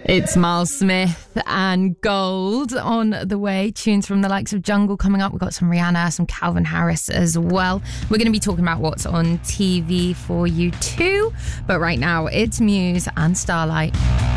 It's Miles Smith and Gold on the way. Tunes from the likes of Jungle coming up. We've got some Rihanna, some Calvin Harris as well. We're going to be talking about what's on TV for you too. But right now, it's Muse and Starlight.